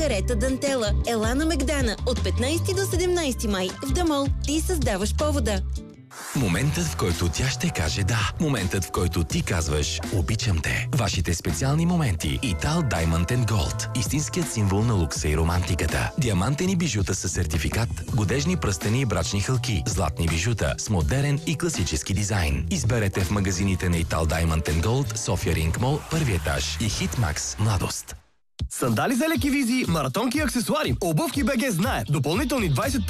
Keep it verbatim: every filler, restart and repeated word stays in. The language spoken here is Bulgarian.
карета дантела. Ела на Мегдана от петнайсети до седемнайсети май в Дамол. Ти създаваш повода. Моментът, в който тя ще каже да. Моментът, в който ти казваш обичам те. Вашите специални моменти. Итал Diamond and Gold. Истинският символ на лукса и романтиката. Диамантени бижута със сертификат, годежни пръстени и брачни хълки, златни бижута с модерен и класически дизайн. Изберете в магазините на Итал Diamond and Gold, София Ринг Мол, първи етаж и Хитмакс Младост. Сандали за леки визи, маратонки и аксесуари. Обувки БГ знае. Допълнителни двайсет